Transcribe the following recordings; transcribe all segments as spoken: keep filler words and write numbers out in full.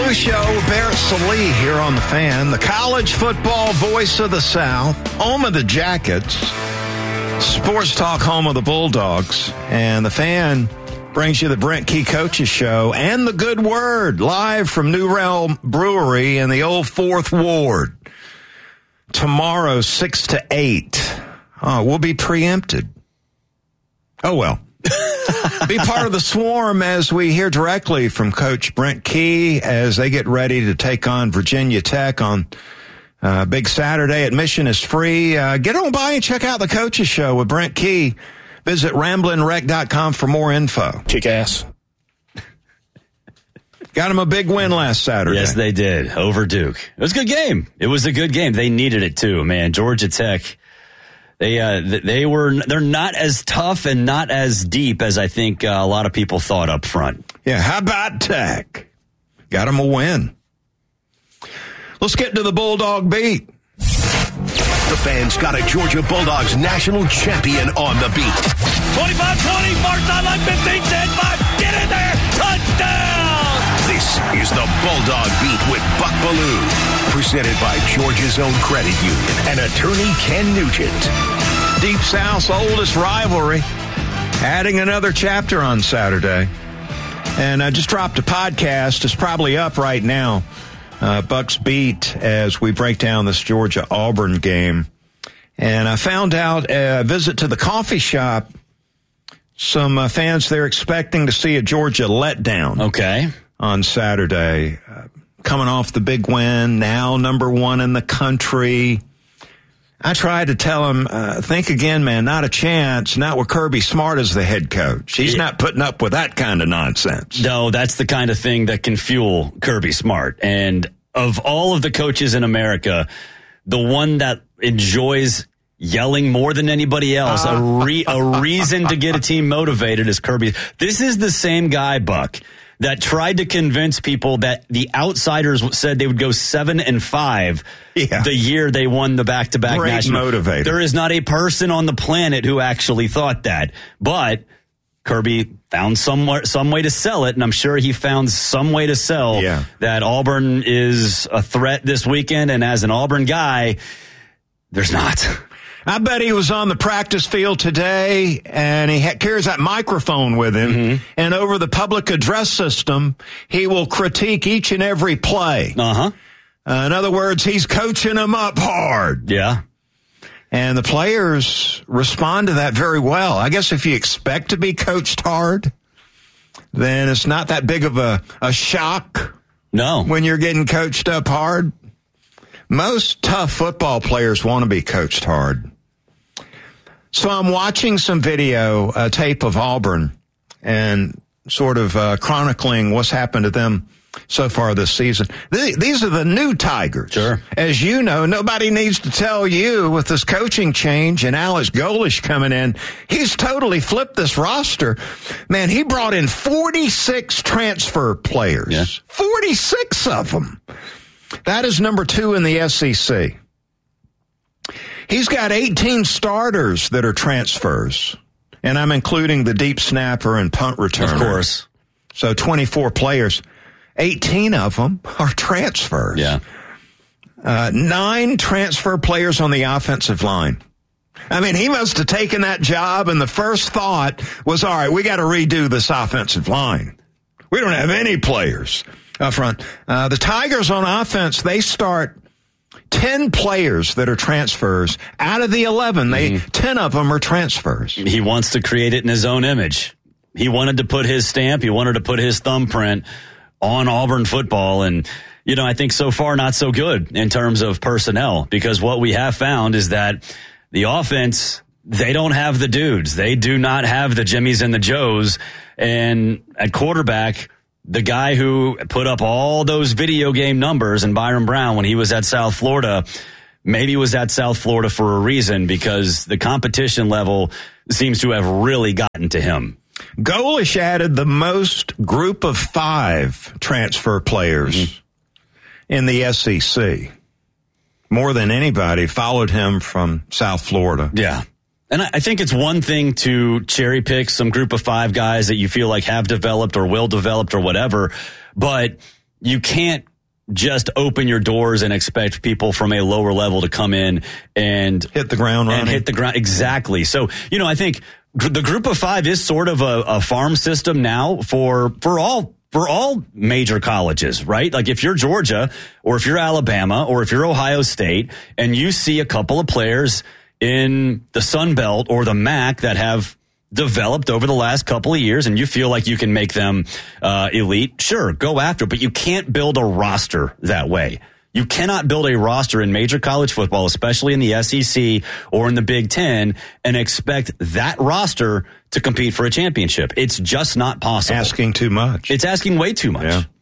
Lewis Show, Barrett Salee here on The Fan, the college football voice of the South, home of the Jackets, sports talk home of the Bulldogs, and The Fan brings you the Brent Key Coaches Show and the Good Word live from New Realm Brewery in the old Fourth Ward. Tomorrow, six to eight. Oh, we'll be preempted. Oh, well. Be part of the swarm as we hear directly from Coach Brent Key as they get ready to take on Virginia Tech on uh, Big Saturday. Admission is free. Uh, get on by and check out the Coaches Show with Brent Key. Visit ramblin rec dot com for more info. Kick ass. Got them a big win last Saturday. Yes, they did. Over Duke. It was a good game. It was a good game. They needed it too, man. Georgia Tech. They uh, they were they're not as tough and not as deep as I think uh, a lot of people thought up front. Yeah, how about Tech? Got them a win. Let's get to the Bulldog beat. The Fan's got a Georgia Bulldogs national champion on the beat. twenty-five twenty, Mark sideline, fifteen ten five, get in there, touchdown! This is the Bulldog Beat with Buck Bellew, presented by Georgia's own credit union and attorney Ken Nugent. Deep South's oldest rivalry, adding another chapter on Saturday. And I just dropped a podcast. It's probably up right now. Uh, Buck's Beat as we break down this Georgia-Auburn game. And I found out a visit to the coffee shop, some uh, fans there expecting to see a Georgia letdown. Okay. On Saturday. Uh, coming off the big win, now number one in the country. I tried to tell him, uh, think again, man, not a chance. Not with Kirby Smart as the head coach. He's yeah. not putting up with that kind of nonsense. No, that's the kind of thing that can fuel Kirby Smart. And of all of the coaches in America, the one that enjoys yelling more than anybody else, uh. a, re- a reason to get a team motivated is Kirby. This is the same guy, Buck, that tried to convince people that the outsiders said they would go seven and five yeah. the year they won the back-to-back Great national. Motivator. There is not a person on the planet who actually thought that. But Kirby found somewhere, some way to sell it, and I'm sure he found some way to sell yeah. that Auburn is a threat this weekend, and as an Auburn guy, there's not. I bet he was on the practice field today, and he ha- carries that microphone with him, mm-hmm. and over the public address system, he will critique each and every play. Uh-huh. Uh, in other words, he's coaching them up hard. Yeah. And the players respond to that very well. I guess if you expect to be coached hard, then it's not that big of a, a shock. No. When you're getting coached up hard. Most tough football players want to be coached hard. So I'm watching some video, uh, tape of Auburn and sort of uh, chronicling what's happened to them so far this season. Th- these are the new Tigers. Sure. As you know, nobody needs to tell you with this coaching change and Alex Golesh coming in, he's totally flipped this roster. Man, he brought in forty-six transfer players. Yeah. forty-six of them. That is number two in the S E C. He's got eighteen starters that are transfers, and I'm including the deep snapper and punt returner. Of course. So twenty-four players. eighteen of them are transfers. Yeah. Uh, nine transfer players on the offensive line. I mean, he must have taken that job, and the first thought was, all right, we got to redo this offensive line. We don't have any players up front. Uh, the Tigers on offense, they start ten players that are transfers. Out of the eleven, they mm-hmm. ten of them are transfers. He wants to create it in his own image. He wanted to put his stamp. He wanted to put his thumbprint on Auburn football. And, you know, I think so far not so good in terms of personnel, because what we have found is that the offense, they don't have the dudes. They do not have the Jimmies and the Joes. And at quarterback, the guy who put up all those video game numbers, and Byron Brown, when he was at South Florida, maybe was at South Florida for a reason, because the competition level seems to have really gotten to him. Golesh added the most group of five transfer players mm-hmm. in the S E C. More than anybody, followed him from South Florida. Yeah. And I think it's one thing to cherry pick some group of five guys that you feel like have developed or will develop or whatever, but you can't just open your doors and expect people from a lower level to come in and hit the ground running. And hit the ground. Exactly. So, you know, I think the group of five is sort of a, a farm system now for, for all, for all major colleges, right? Like if you're Georgia or if you're Alabama or if you're Ohio State and you see a couple of players in the Sun Belt or the M A C that have developed over the last couple of years and you feel like you can make them uh, elite, sure, go after it, but you can't build a roster that way. You cannot build a roster in major college football, especially in the S E C or in the Big Ten, and expect that roster to compete for a championship. It's just not possible. Asking too much. It's asking way too much. Yeah.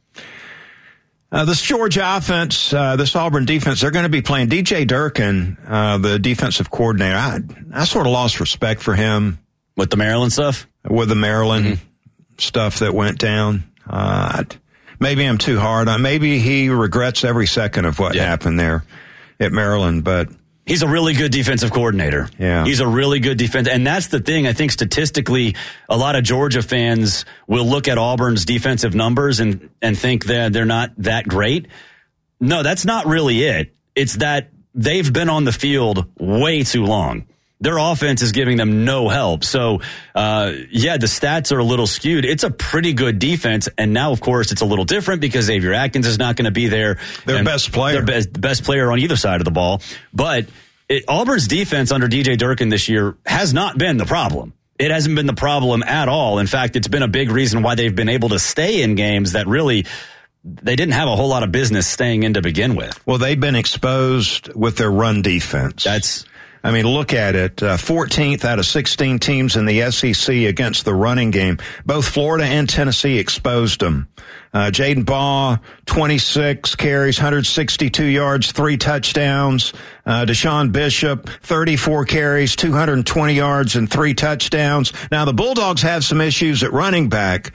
Uh, this Georgia offense, uh, this Auburn defense, they're going to be playing D J Durkin, uh, the defensive coordinator. I, I sort of lost respect for him. With the Maryland stuff? With the Maryland mm-hmm. stuff that went down. Uh, maybe I'm too hard on. Maybe he regrets every second of what yeah. happened there at Maryland, but he's a really good defensive coordinator. Yeah. He's a really good defense. And that's the thing. I think statistically, a lot of Georgia fans will look at Auburn's defensive numbers and, and think that they're not that great. No, that's not really it. It's that they've been on the field way too long. Their offense is giving them no help. So, uh, yeah, the stats are a little skewed. It's a pretty good defense. And now, of course, it's a little different because Xavier Atkins is not going to be there. Their best player. Their best, best player on either side of the ball. But it, Auburn's defense under D J Durkin this year has not been the problem. It hasn't been the problem at all. In fact, it's been a big reason why they've been able to stay in games that really they didn't have a whole lot of business staying in to begin with. Well, they've been exposed with their run defense. That's... I mean, look at it. Uh, fourteenth out of sixteen teams in the S E C against the running game. Both Florida and Tennessee exposed them. Uh, Jaden Baugh, twenty-six carries, one hundred sixty-two yards, three touchdowns. Uh, Deshaun Bishop, thirty-four carries, two hundred twenty yards, and three touchdowns. Now, the Bulldogs have some issues at running back,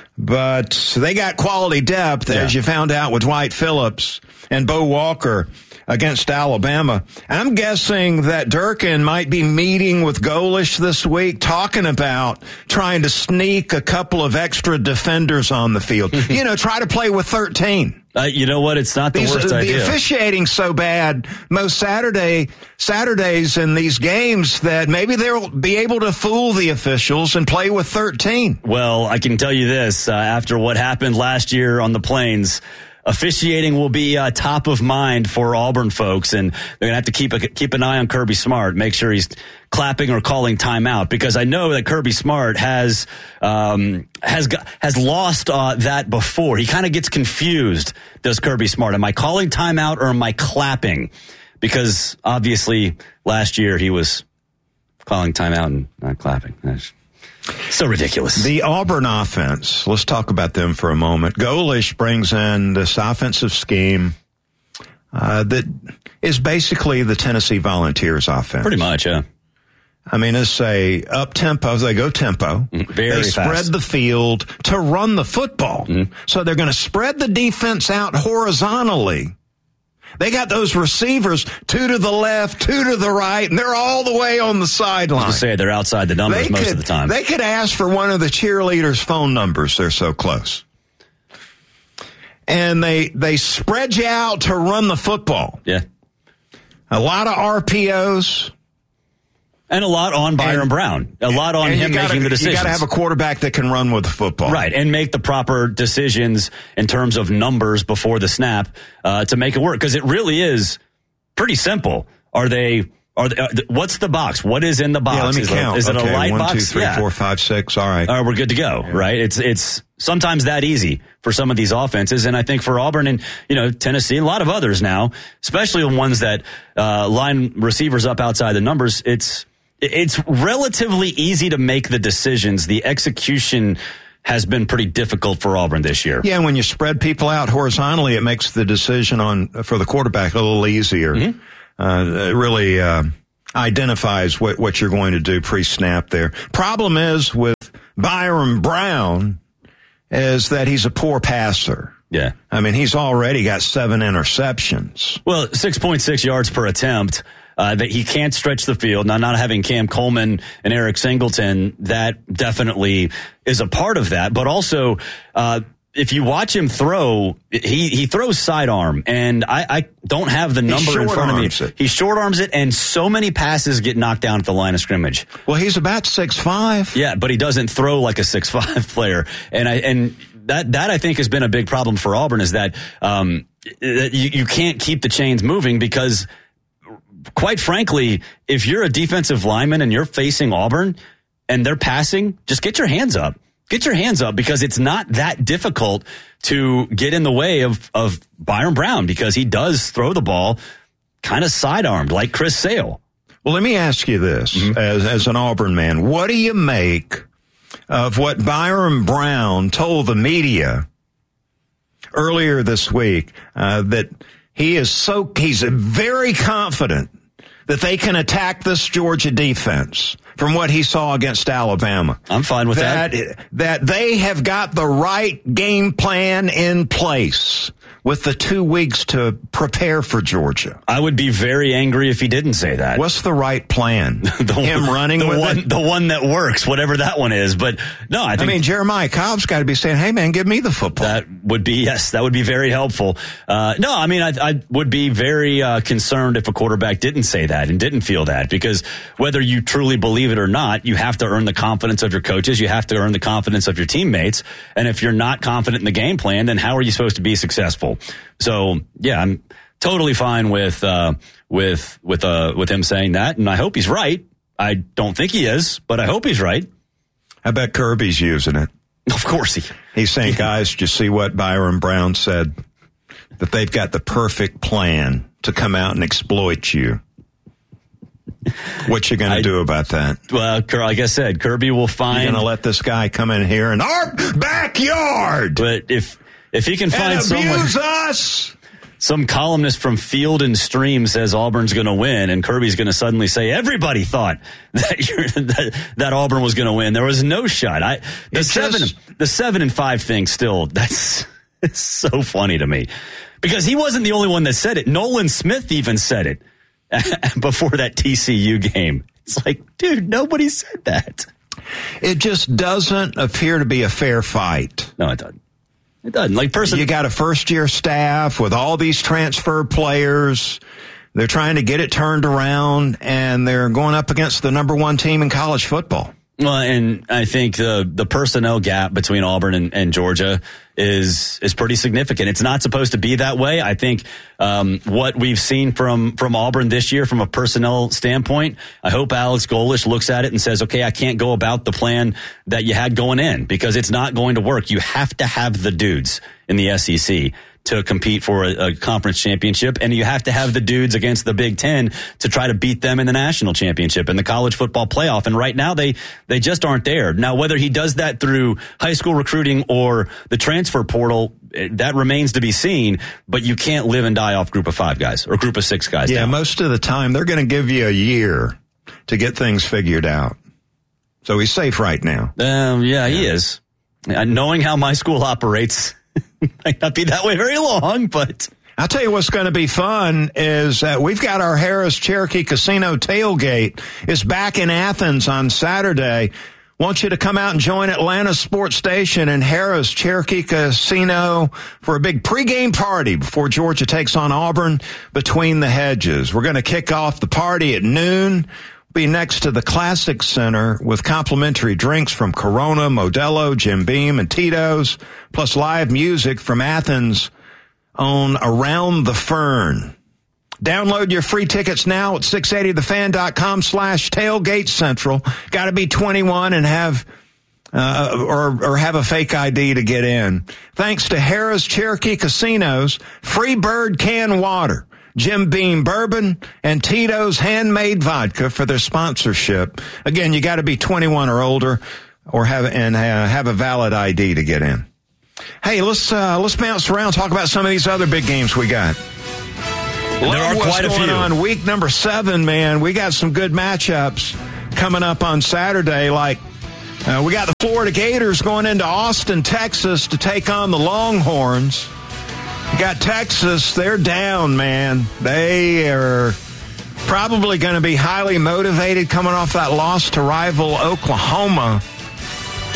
but they got quality depth, yeah. as you found out with Dwight Phillips and Bo Walker against Alabama. I'm guessing that Durkin might be meeting with Golish this week, talking about trying to sneak a couple of extra defenders on the field. You know, try to play with thirteen. Uh, you know what? It's not the these, worst the idea. The officiating's so bad most Saturday Saturdays in these games that maybe they'll be able to fool the officials and play with thirteen. Well, I can tell you this, uh, after what happened last year on the Plains, officiating will be uh, top of mind for Auburn folks, and they're going to have to keep a, keep an eye on Kirby Smart, make sure he's clapping or calling timeout, because I know that Kirby Smart has um, has got, has lost uh, that before. He kind of gets confused, does Kirby Smart. Am I calling timeout or am I clapping? Because obviously last year he was calling timeout and not clapping. That's so ridiculous. The Auburn offense, let's talk about them for a moment. Golish brings in this offensive scheme uh, that is basically the Tennessee Volunteers offense. Pretty much, yeah. I mean, it's a up-tempo. They go tempo. Mm, very They fast. spread the field to run the football. Mm. So they're going to spread the defense out horizontally. They got those receivers, two to the left, two to the right, and they're all the way on the sideline. I was going to say, they're outside the numbers They most could, of the time. They could ask for one of the cheerleaders' phone numbers. They're so close. And they they spread you out to run the football. Yeah. A lot of R P Os. And a lot on Byron and, Brown. A lot on and him gotta, making the decisions. You got to have a quarterback that can run with the football. Right, and make the proper decisions in terms of numbers before the snap uh, to make it work. Because it really is pretty simple. Are they... Are they, uh, what's the box? What is in the box? Yeah, let me is count. It, is okay, it a light one, box? One, two, three, yeah. four, five, six. All right. Uh, we're good to go, yeah. right? It's it's sometimes that easy for some of these offenses, and I think for Auburn and you know Tennessee, and a lot of others now, especially the ones that uh, line receivers up outside the numbers, it's it's relatively easy to make the decisions. The execution has been pretty difficult for Auburn this year. Yeah, when you spread people out horizontally, it makes the decision on for the quarterback a little easier. Mm-hmm. Uh, it really uh, identifies what, what you're going to do pre-snap there. Problem is with Byron Brown is that he's a poor passer. Yeah. I mean, he's already got seven interceptions. Well, six point six yards per attempt. Uh, that he can't stretch the field. Now, not having Cam Coleman and Eric Singleton, that definitely is a part of that. But also, uh, if you watch him throw, he, he throws sidearm, and I, I don't have the number in front of me. It. He short arms it, and so many passes get knocked down at the line of scrimmage. Well, he's about six five. Yeah, but he doesn't throw like a six five player, and I and that that I think has been a big problem for Auburn is that um you, you can't keep the chains moving because, quite frankly, if you're a defensive lineman and you're facing Auburn and they're passing, just get your hands up. Get your hands up because it's not that difficult to get in the way of, of Byron Brown because he does throw the ball kind of sidearmed like Chris Sale. Well, let me ask you this mm-hmm. as, as an Auburn man. What do you make of what Byron Brown told the media earlier this week uh, that he is so he's very confident that they can attack this Georgia defense from what he saw against Alabama? I'm fine with that. That, that they have got the right game plan in place with the two weeks to prepare for Georgia. I would be very angry if he didn't say that. What's the right plan? the, Him running the with one, it? The one that works, whatever that one is. But no, I think... I mean, Jeremiah Cobb's got to be saying, hey, man, give me the football. That would be, yes, that would be very helpful. Uh, no, I mean, I, I would be very uh, concerned if a quarterback didn't say that and didn't feel that because whether you truly believe it or not, you have to earn the confidence of your coaches. You have to earn the confidence of your teammates. And if you're not confident in the game plan, then how are you supposed to be successful? So, yeah, I'm totally fine with uh, with with uh, with him saying that, and I hope he's right. I don't think he is, but I hope he's right. I bet Kirby's using it. Of course he. He's saying, guys, did you see what Byron Brown said? That they've got the perfect plan to come out and exploit you. What you going to do about that? Well, like I said, Kirby will find... You're going to let this guy come in here in our backyard? But if if he can find and abuse someone... us! Some columnist from Field and Stream says Auburn's going to win, and Kirby's going to suddenly say everybody thought that you're, that, that Auburn was going to win. There was no shot. I the it's seven just, the seven and five thing still that's it's so funny to me because he wasn't the only one that said it. Nolan Smith even said it before that T C U game. It's like, dude, nobody said that. It just doesn't appear to be a fair fight. No, it doesn't. It doesn't. Like person, you got a first-year staff with all these transfer players. They're trying to get it turned around, and they're going up against the number one team in college football. Well, and I think the the personnel gap between Auburn and, and Georgia is is pretty significant. It's not supposed to be that way. I think um, what we've seen from from Auburn this year, from a personnel standpoint, I hope Alex Golesh looks at it and says, "Okay, I can't go about the plan that you had going in because it's not going to work. You have to have the dudes in the S E C to compete for a, a conference championship, and you have to have the dudes against the Big Ten to try to beat them in the national championship and the college football playoff. And right now, they they just aren't there. Now, whether he does that through high school recruiting or the transfer portal, that remains to be seen. But you can't live and die off group of five guys or group of six guys. Yeah, now. Most of the time, they're going to give you a year to get things figured out. So he's safe right now. Um, yeah, yeah, he is. Uh, knowing how my school operates, might not be that way very long, but I'll tell you what's going to be fun is uh, we've got our Harris Cherokee Casino tailgate. It's back in Athens on Saturday. Want you to come out and join Atlanta Sports Station and Harris Cherokee Casino for a big pregame party before Georgia takes on Auburn between the hedges. We're going to kick off the party at noon. Be next to the Classic Center with complimentary drinks from Corona, Modelo, Jim Beam, and Tito's, plus live music from Athens' own Around the Fern. Download your free tickets now at six eighty the fan dot com slash tailgate central. Got to be twenty-one and have uh, or or have a fake I D to get in. Thanks to Harris Cherokee Casinos, Free Bird Canned Water, Jim Beam Bourbon, and Tito's Handmade Vodka for their sponsorship. Again, you got to be twenty-one or older, or have and uh, have a valid I D to get in. Hey, let's uh, let's bounce around, talk about some of these other big games we got. There are quite a few. What's going on week number seven, man? We got some good matchups coming up on Saturday. Like uh, we got the Florida Gators going into Austin, Texas, to take on the Longhorns. You got Texas, they're down, man. They are probably going to be highly motivated coming off that loss to rival Oklahoma.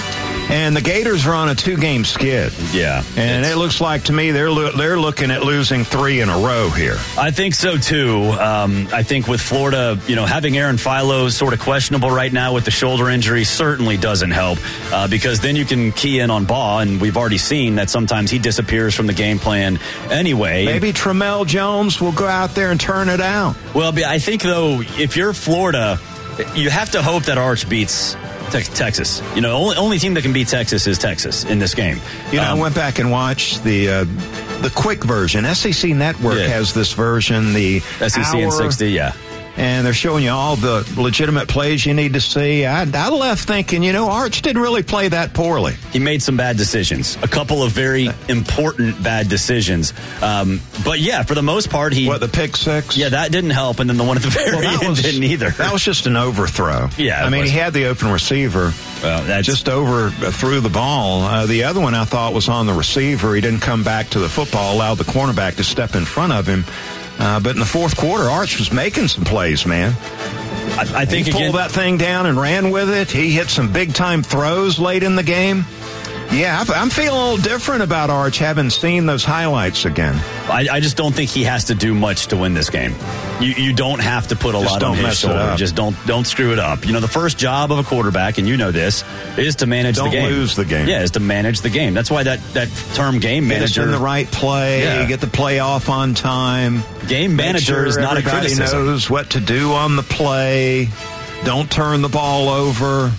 And the Gators are on a two-game skid. Yeah. And it looks like to me they're lo- they're looking at losing three in a row here. I think so, too. Um, I think with Florida, you know, having Aaron Philo sort of questionable right now with the shoulder injury certainly doesn't help uh, because then you can key in on Baugh, and we've already seen that sometimes he disappears from the game plan anyway. Maybe Tramel Jones will go out there and turn it out. Well, I think, though, if you're Florida, you have to hope that Arch beats Texas. You know, only, only team that can beat Texas is Texas in this game. You know, um, I went back and watched the uh, the quick version. S E C Network yeah. has this version, the S E C in sixty, yeah. And they're showing you all the legitimate plays you need to see. I, I left thinking, you know, Arch didn't really play that poorly. He made some bad decisions, a couple of very important bad decisions. Um, but yeah, for the most part, he what the pick six? Yeah, that didn't help, and then the one at the very well, end was, didn't either. That was just an overthrow. Yeah, I mean, was. he had the open receiver. Well, that's just overthrew the ball. Uh, the other one I thought was on the receiver. He didn't come back to the football, allowed the cornerback to step in front of him. Uh, but in the fourth quarter, Arch was making some plays, man. I, I think he pulled again, that thing down and ran with it. He hit some big-time throws late in the game. Yeah, I'm feeling a little different about Arch, having seen those highlights again. I, I just don't think he has to do much to win this game. You you don't have to put a just lot on his shoulder. Just don't don't screw it up. You know, the first job of a quarterback, and you know this, is to manage don't the game. Don't lose the game. Yeah, is to manage the game. That's why that, that term game manager. Get in the right play, yeah. get the play off on time. Game manager sure is not a criticism. Everybody knows what to do on the play. Don't turn the ball over.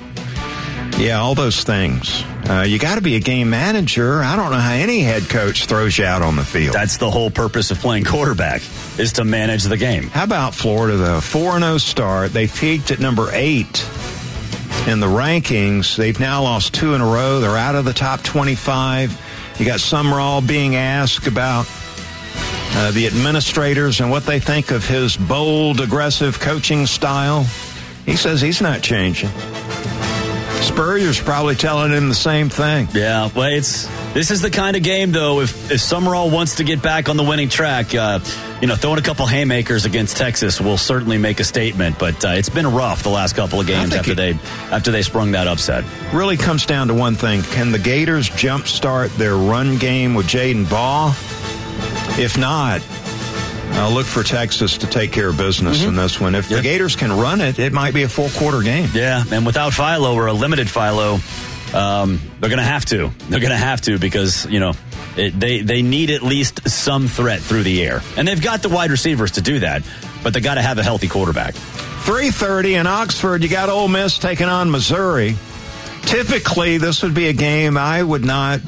Yeah, all those things. Uh, you got to be a game manager. I don't know how any head coach throws you out on the field. That's the whole purpose of playing quarterback, is to manage the game. How about Florida, though? four and oh start. They peaked at number eight in the rankings. They've now lost two in a row. They're out of the top twenty-five. You got Summerall being asked about uh, the administrators and what they think of his bold, aggressive coaching style. He says he's not changing. Spurrier's probably telling him the same thing. Yeah, well, it's this is the kind of game, though, if, if Summerall wants to get back on the winning track, uh, you know, throwing a couple haymakers against Texas will certainly make a statement. But uh, it's been rough the last couple of games after they after they sprung that upset. Really comes down to one thing. Can the Gators jumpstart their run game with Jaden Baugh? If not, I'll look for Texas to take care of business mm-hmm. in this one. If yep. the Gators can run it, it might be a full quarter game. Yeah, and without Philo or a limited Philo, um, they're going to have to. They're going to have to because, you know, it, they, they need at least some threat through the air. And they've got the wide receivers to do that, but they got to have a healthy quarterback. three thirty in Oxford, you got Ole Miss taking on Missouri. Typically, this would be a game I would not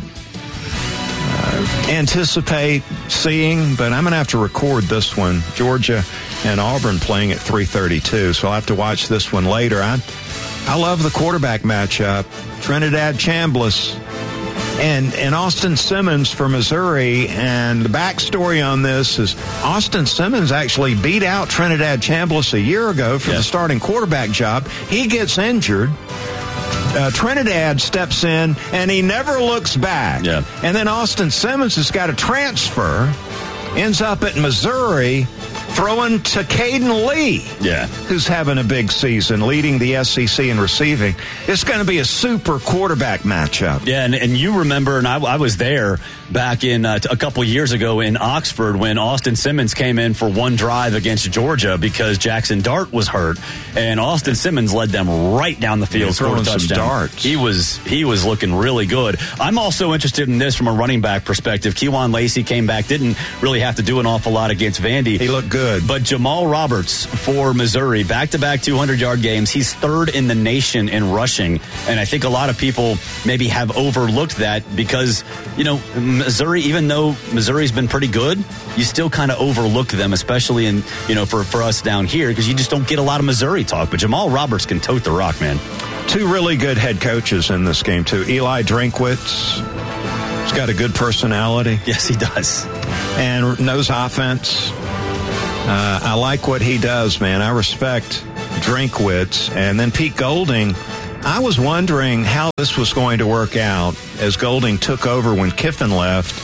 uh, anticipate seeing, but I'm going to have to record this one. Georgia and Auburn playing at three thirty-two, so I'll have to watch this one later. I, I love the quarterback matchup. Trinidad Chambliss and, and Austin Simmons for Missouri, and the backstory on this is Austin Simmons actually beat out Trinidad Chambliss a year ago for yeah. the starting quarterback job. He gets injured. Uh, Trinidad steps in, and he never looks back. Yeah. And then Austin Simmons has got to transfer, ends up at Missouri, throwing to Caden Lee, yeah. who's having a big season, leading the S E C in receiving. It's going to be a super quarterback matchup. Yeah, and, and you remember, and I, I was there back in uh, a couple years ago in Oxford when Austin Simmons came in for one drive against Georgia because Jackson Dart was hurt, and Austin Simmons led them right down the field, scored a touchdown. Darts. He was he was looking really good. I'm also interested in this from a running back perspective. Kejuan Lacey came back, didn't really have to do an awful lot against Vandy. He looked good. But Jamal Roberts for Missouri, back-to-back two hundred-yard games. He's third in the nation in rushing, and I think a lot of people maybe have overlooked that because, you know, Missouri, even though Missouri's been pretty good, you still kind of overlook them, especially in, you know, for, for us down here, because you just don't get a lot of Missouri talk. But Jamal Roberts can tote the rock, man. Two really good head coaches in this game, too. Eli Drinkwitz, he's got a good personality. Yes, he does. And knows offense. Uh, I like what he does, man. I respect Drinkwitz. And then Pete Golding, I was wondering how this was going to work out as Golding took over when Kiffin left.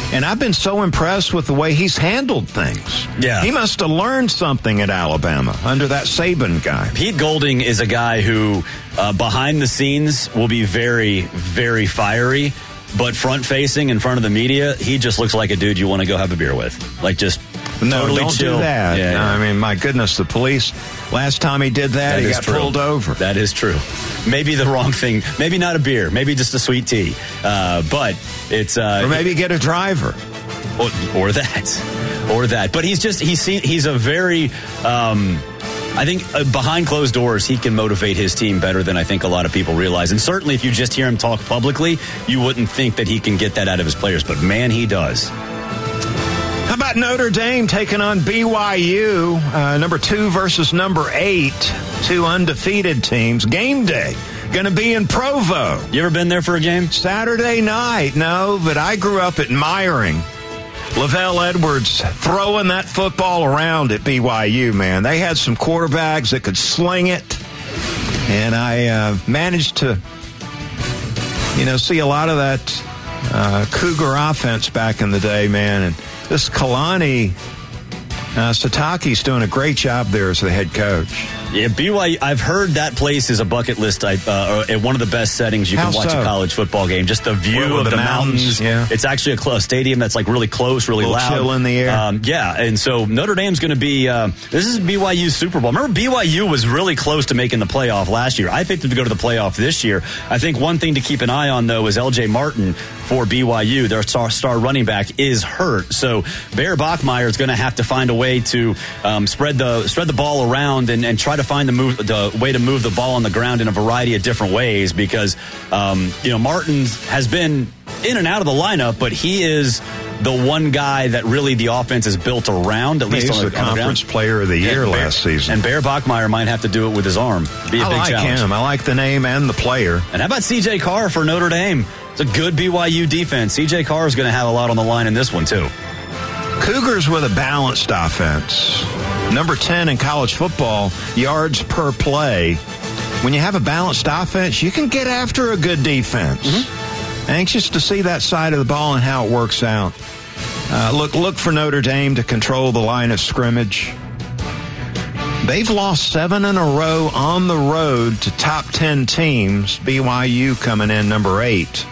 And I've been so impressed with the way he's handled things. Yeah. He must have learned something at Alabama under that Saban guy. Pete Golding is a guy who, uh, behind the scenes, will be very, very fiery. But front-facing in front of the media, he just looks like a dude you want to go have a beer with. Like, just no, totally don't chill. do that. Yeah, no, yeah. I mean, my goodness, the police, last time he did that, that he got true. pulled over. That is true. Maybe the wrong thing. Maybe not a beer. Maybe just a sweet tea. Uh, but it's... Uh, or maybe get a driver. Or, or that. Or that. But he's just... He's, seen, he's a very... Um, I think uh, behind closed doors, he can motivate his team better than I think a lot of people realize. And certainly if you just hear him talk publicly, you wouldn't think that he can get that out of his players. But, man, he does. How about Notre Dame taking on B Y U? Uh, number two versus number eight. Two undefeated teams. Game day. Going to be in Provo. You ever been there for a game? Saturday night. No, but I grew up admiring Lavelle Edwards throwing that football around at B Y U, man. They had some quarterbacks that could sling it. And I uh, managed to, you know, see a lot of that uh, Cougar offense back in the day, man. And this Kalani uh, Sitake's doing a great job there as the head coach. Yeah, B Y U, I've heard that place is a bucket list type, uh, or one of the best settings you How can watch so? a college football game. Just the view Where, where of the the, mountains, mountains. yeah. It's actually a close stadium that's like really close, really A little loud. chill in the air. Um, yeah, and so Notre Dame's going to be, uh, this is B Y U's Super Bowl. Remember, B Y U was really close to making the playoff last year. I picked them to go to the playoff this year. I think one thing to keep an eye on, though, is L J Martin for B Y U. Their star, star running back is hurt. So Bear Bachmeier is going to have to find a way to um, spread the spread the ball around and, and try to find the move the way to move the ball on the ground in a variety of different ways because, um, you know, Martin has been in and out of the lineup, but he is the one guy that really the offense is built around, at He least was on the, the on the conference ground. player of the year And Bear- last season. And Bear Bachmeier might have to do it with his arm. Be a I big like challenge. him. I like the name and the player. And how about C J Carr for Notre Dame? It's a good B Y U defense. C J Carr is going to have a lot on the line in this one, too. Cougars with a balanced offense. Number ten in college football, yards per play. When you have a balanced offense, you can get after a good defense. Mm-hmm. Anxious to see that side of the ball and how it works out. Uh, look, look for Notre Dame to control the line of scrimmage. They've lost seven in a row on the road to top ten teams. B Y U coming in number eight.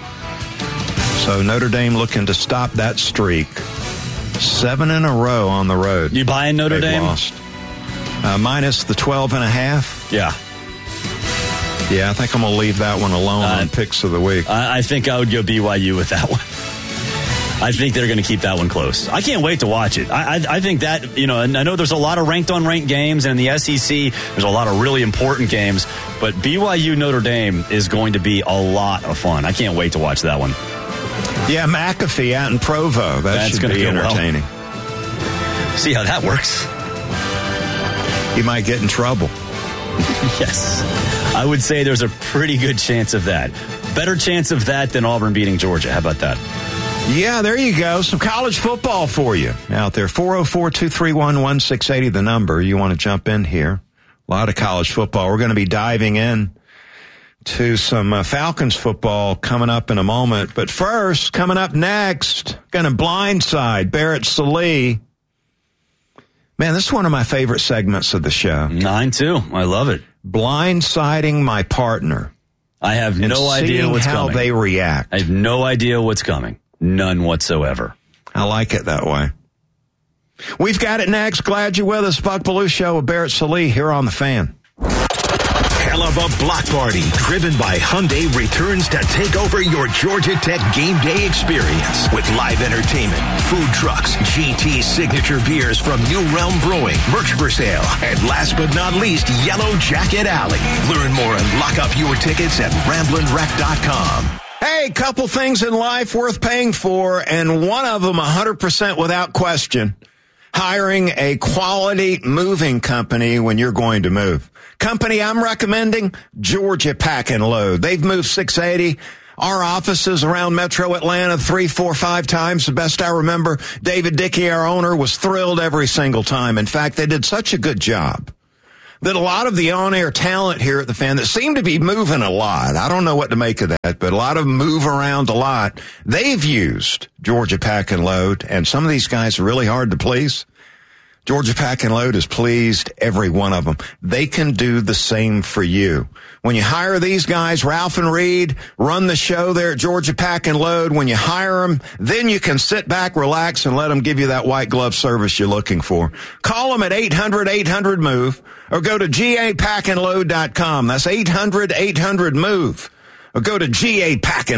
So Notre Dame looking to stop that streak. Seven in a row on the road. You buying Notre They've Dame? Lost. Uh, minus the twelve and a half. Yeah. Yeah, I think I'm going to leave that one alone Uh, on picks of the week. I, I think I would go B Y U with that one. I think they're going to keep that one close. I can't wait to watch it. I, I, I think that, you know, and I know there's a lot of ranked on ranked games, and in the S E C, there's a lot of really important games, but B Y U Notre Dame is going to be a lot of fun. I can't wait to watch that one. Yeah, McAfee out in Provo. That That's should gonna be go well. entertaining. See how that works. He might get in trouble. Yes. I would say there's a pretty good chance of that. Better chance of that than Auburn beating Georgia. How about that? Yeah, there you go. Some college football for you out there. four oh four, two three one, one six eight zero, the number. You want to jump in here. A lot of college football. We're going to be diving in to some uh, Falcons football coming up in a moment. But first, coming up next, going to blindside Barrett Salee. Man, this is one of my favorite segments of the show. Mine too. I love it. Blindsiding my partner. I have And no idea seeing what's how coming. they react. I have no idea what's coming. None whatsoever. I like it that way. We've got it next. Glad you're with us. Buck Belue Show with Barrett Salee here on The Fan. Hell of a block party driven by Hyundai returns to take over your Georgia Tech game day experience with live entertainment, food trucks, G T signature beers from New Realm Brewing, merch for sale, and last but not least, Yellow Jacket Alley. Learn more and lock up your tickets at ramblin' wreck dot com. Hey, couple things in life worth paying for, and one of them one hundred percent without question. Hiring a quality moving company when you're going to move. Company I'm recommending, Georgia Pack and Load. They've moved six eighty. Our offices around Metro Atlanta three, four, five times. The best I remember, David Dickey, our owner, was thrilled every single time. In fact, they did such a good job that a lot of the on-air talent here at the Fan that seem to be moving a lot, I don't know what to make of that, but a lot of them move around a lot. They've used Georgia Pack and Load, and some of these guys are really hard to please. Georgia Pack and Load has pleased every one of them. They can do the same for you. When you hire these guys, Ralph and Reed run the show there at Georgia Pack and Load. When you hire them, then you can sit back, relax, and let them give you that white glove service you're looking for. Call them at eight hundred eight hundred move or go to G A pack and load dot com. That's eight hundred eight hundred move or go to G A Pack and